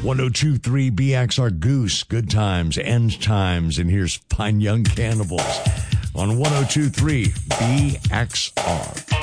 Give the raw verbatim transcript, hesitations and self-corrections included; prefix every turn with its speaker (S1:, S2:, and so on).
S1: ten twenty-three B X R Goose, Good Times, End Times, and here's Fine Young Cannibals on ten twenty-three B X R.